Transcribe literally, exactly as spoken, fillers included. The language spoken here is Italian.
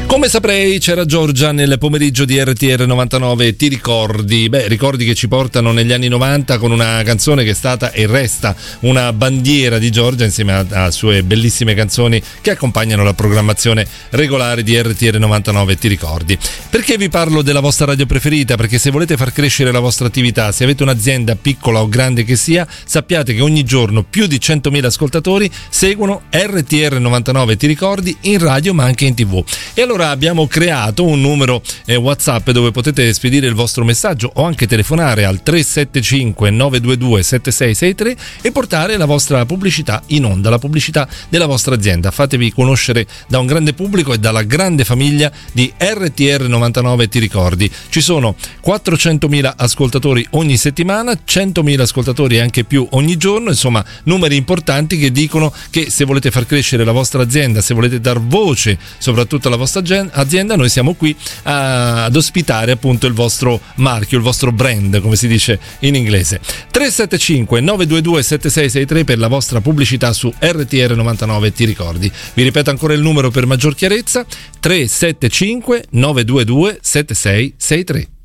Come saprei, c'era Giorgia nel pomeriggio di R T R novantanove. Ti ricordi? Beh, ricordi che ci portano negli anni novanta con una canzone che è stata e resta una bandiera di Giorgia insieme a, a sue bellissime canzoni che accompagnano la programmazione regolare di R T R novantanove. Ti ricordi? Perché vi parlo della vostra radio preferita? Perché se volete far crescere la vostra attività, se avete un'azienda piccola o grande che sia, sappiate che ogni giorno più di centomila ascoltatori seguono R T R novantanove. Ti ricordi? In radio ma anche in tv. E allora abbiamo creato un numero eh, WhatsApp dove potete spedire il vostro messaggio o anche telefonare al tre sette cinque nove due due sette sei sei tre e portare la vostra pubblicità in onda, la pubblicità della vostra azienda. Fatevi conoscere da un grande pubblico e dalla grande famiglia di R T R novantanove. Ti ricordi? Ci sono quattrocentomila ascoltatori ogni settimana, centomila ascoltatori e anche più ogni giorno, insomma numeri importanti che dicono che se volete far crescere la vostra azienda, se volete dar voce soprattutto alla vostra azienda, noi siamo qui a, ad ospitare appunto il vostro marchio, il vostro brand, come si dice in inglese. tre sette cinque nove due due sette sei sei tre per la vostra pubblicità su R T R novantanove. Ti ricordi? Vi ripeto ancora il numero per maggior chiarezza: tre sette cinque nove due due sette sei sei tre.